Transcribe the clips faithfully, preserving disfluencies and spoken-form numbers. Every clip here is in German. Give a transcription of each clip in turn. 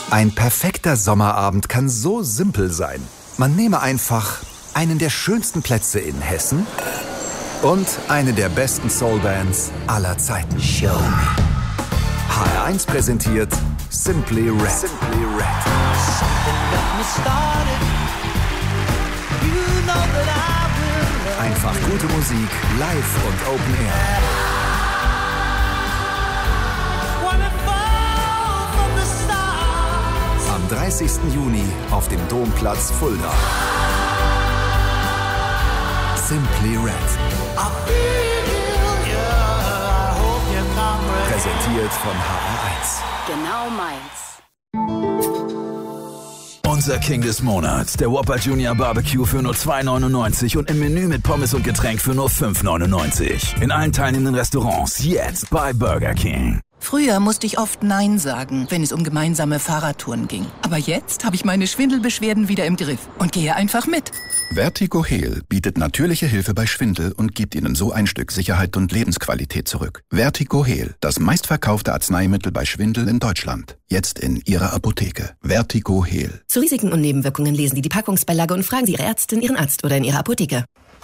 Ein perfekter Sommerabend kann so simpel sein. Man nehme einfach einen der schönsten Plätze in Hessen und eine der besten Soulbands aller Zeiten. Show me. H R eins präsentiert Simply Red. Simply Red. Einfach gute Musik, live und Open Air. Am dreißigsten Juni auf dem Domplatz Fulda. Simply Red. Präsentiert von H R eins. Genau meins. Unser King des Monats, der Whopper Junior Barbecue für nur zwei neunundneunzig und im Menü mit Pommes und Getränk für nur fünf neunundneunzig. In allen teilnehmenden Restaurants jetzt bei Burger King. Früher musste ich oft Nein sagen, wenn es um gemeinsame Fahrradtouren ging. Aber jetzt habe ich meine Schwindelbeschwerden wieder im Griff und gehe einfach mit. Vertigo Heal bietet natürliche Hilfe bei Schwindel und gibt Ihnen so ein Stück Sicherheit und Lebensqualität zurück. Vertigo Heal, das meistverkaufte Arzneimittel bei Schwindel in Deutschland. Jetzt in Ihrer Apotheke. Vertigo Heal. Zu Risiken und Nebenwirkungen lesen Sie die Packungsbeilage und fragen Sie Ihre Ärztin, Ihren Arzt oder in Ihrer Apotheke.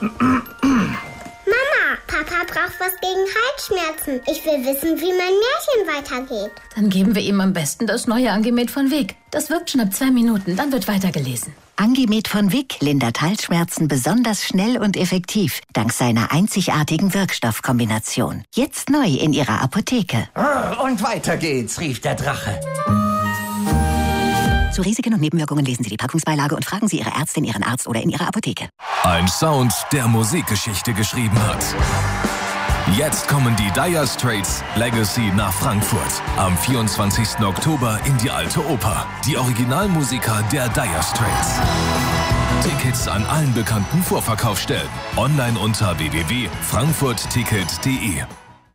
Papa braucht was gegen Halsschmerzen. Ich will wissen, wie mein Märchen weitergeht. Dann geben wir ihm am besten das neue Angemet von Vic. Das wirkt schon ab zwei Minuten, dann wird weitergelesen. Angemet von Vic lindert Halsschmerzen besonders schnell und effektiv, dank seiner einzigartigen Wirkstoffkombination. Jetzt neu in Ihrer Apotheke. Und weiter geht's, rief der Drache. Zu Risiken und Nebenwirkungen lesen Sie die Packungsbeilage und fragen Sie Ihre Ärztin, Ihren Arzt oder in Ihrer Apotheke. Ein Sound, der Musikgeschichte geschrieben hat. Jetzt kommen die Dire Straits Legacy nach Frankfurt. Am vierundzwanzigsten Oktober in die Alte Oper. Die Originalmusiker der Dire Straits. Tickets an allen bekannten Vorverkaufsstellen. Online unter w w w punkt frankfurt ticket punkt d e.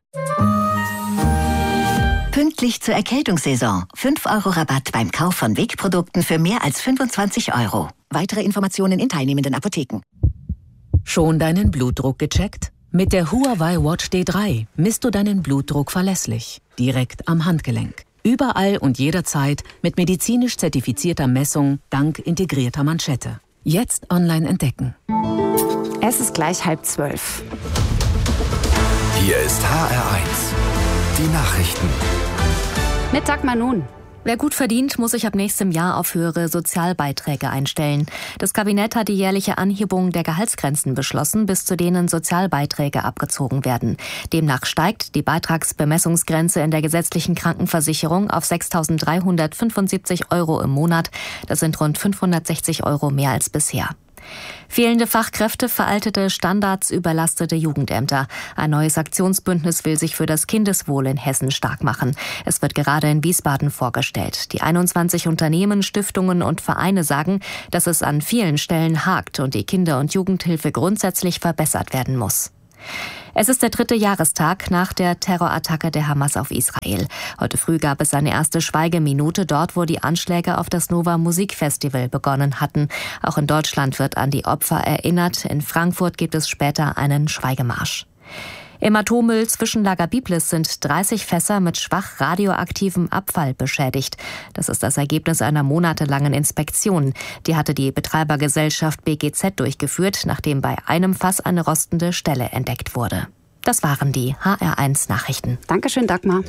Pünktlich zur Erkältungssaison. fünf Euro Rabatt beim Kauf von Vic-Produkten für mehr als fünfundzwanzig Euro. Weitere Informationen in teilnehmenden Apotheken. Schon deinen Blutdruck gecheckt? Mit der Huawei Watch D drei misst du deinen Blutdruck verlässlich. Direkt am Handgelenk. Überall und jederzeit mit medizinisch zertifizierter Messung dank integrierter Manschette. Jetzt online entdecken. Es ist gleich halb zwölf. Hier ist H R eins. Die Nachrichten. Mit Dagmar Nun. Wer gut verdient, muss sich ab nächstem Jahr auf höhere Sozialbeiträge einstellen. Das Kabinett hat die jährliche Anhebung der Gehaltsgrenzen beschlossen, bis zu denen Sozialbeiträge abgezogen werden. Demnach steigt die Beitragsbemessungsgrenze in der gesetzlichen Krankenversicherung auf sechstausenddreihundertfünfundsiebzig Euro im Monat. Das sind rund fünfhundertsechzig Euro mehr als bisher. Fehlende Fachkräfte, veraltete Standards, überlastete Jugendämter. Ein neues Aktionsbündnis will sich für das Kindeswohl in Hessen stark machen. Es wird gerade in Wiesbaden vorgestellt. Die einundzwanzig Unternehmen, Stiftungen und Vereine sagen, dass es an vielen Stellen hakt und die Kinder- und Jugendhilfe grundsätzlich verbessert werden muss. Es ist der dritte Jahrestag nach der Terrorattacke der Hamas auf Israel. Heute früh gab es eine erste Schweigeminute dort, wo die Anschläge auf das Nova Musikfestival begonnen hatten. Auch in Deutschland wird an die Opfer erinnert. In Frankfurt gibt es später einen Schweigemarsch. Im Atommüll Zwischenlager Biblis sind dreißig Fässer mit schwach radioaktivem Abfall beschädigt. Das ist das Ergebnis einer monatelangen Inspektion. Die hatte die Betreibergesellschaft B G Z durchgeführt, nachdem bei einem Fass eine rostende Stelle entdeckt wurde. Das waren die H R eins Nachrichten. Dankeschön, Dagmar.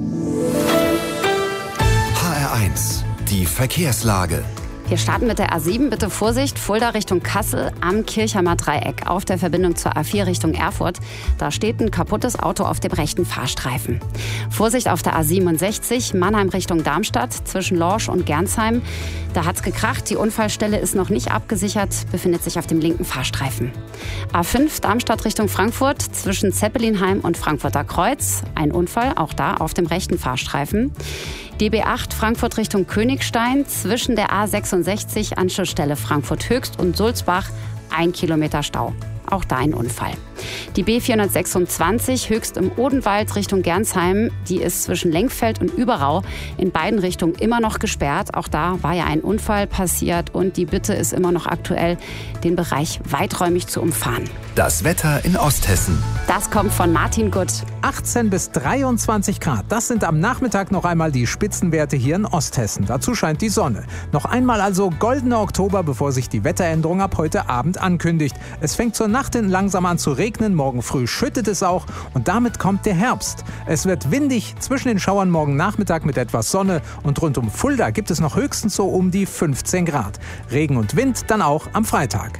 H R eins, die Verkehrslage. Wir starten mit der A sieben. Bitte Vorsicht, Fulda Richtung Kassel am Kirchheimer Dreieck auf der Verbindung zur A vier Richtung Erfurt. Da steht ein kaputtes Auto auf dem rechten Fahrstreifen. Vorsicht auf der A siebenundsechzig, Mannheim Richtung Darmstadt zwischen Lorsch und Gernsheim. Da hat's gekracht, die Unfallstelle ist noch nicht abgesichert, befindet sich auf dem linken Fahrstreifen. A fünf, Darmstadt Richtung Frankfurt zwischen Zeppelinheim und Frankfurter Kreuz. Ein Unfall, auch da auf dem rechten Fahrstreifen. D B acht Frankfurt Richtung Königstein zwischen der A sechsundsechzig Anschlussstelle Frankfurt Höchst und Sulzbach ein Kilometer Stau. Auch da ein Unfall. Die B vierhundertsechsundzwanzig höchst im Odenwald Richtung Gernsheim, die ist zwischen Lenkfeld und Überau in beiden Richtungen immer noch gesperrt. Auch da war ja ein Unfall passiert und die Bitte ist immer noch aktuell, den Bereich weiträumig zu umfahren. Das Wetter in Osthessen. Das kommt von Martin Gutt. achtzehn bis dreiundzwanzig Grad. Das sind am Nachmittag noch einmal die Spitzenwerte hier in Osthessen. Dazu scheint die Sonne. Noch einmal also goldener Oktober, bevor sich die Wetteränderung ab heute Abend ankündigt. Es fängt zur Nacht hin langsam an zu regnen. Morgen früh schüttet es auch. Und damit kommt der Herbst. Es wird windig. Zwischen den Schauern morgen Nachmittag mit etwas Sonne. Und rund um Fulda gibt es noch höchstens so um die fünfzehn Grad. Regen und Wind dann auch am Freitag.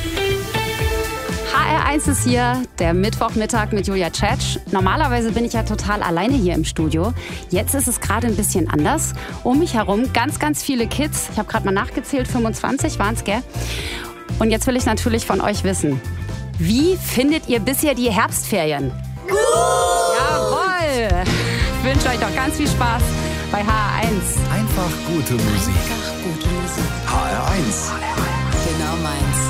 H R eins ist hier, der Mittwochmittag mit Julia Tschetsch. Normalerweise bin ich ja total alleine hier im Studio. Jetzt ist es gerade ein bisschen anders. Um mich herum ganz, ganz viele Kids. Ich habe gerade mal nachgezählt, fünfundzwanzig waren es, gell? Und jetzt will ich natürlich von euch wissen, wie findet ihr bisher die Herbstferien? Gut! Jawohl! Ich wünsche euch doch ganz viel Spaß bei H R eins. Einfach gute Musik. Einfach gute Musik. H R eins. Genau meins.